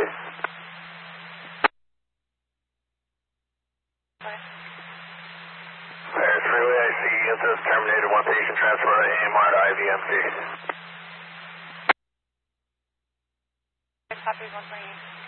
Paris Freeway, I see UNCIS terminated. One patient transfer AMR to IVMC. Copy 128.